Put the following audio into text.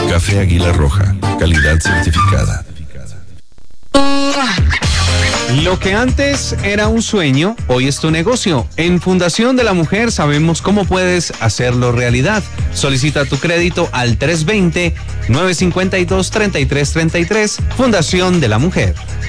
Café Águila Roja, calidad certificada. Lo que antes era un sueño, hoy es tu negocio. En Fundación de la Mujer sabemos cómo puedes hacerlo realidad. Solicita tu crédito al 320-952-3333, Fundación de la Mujer.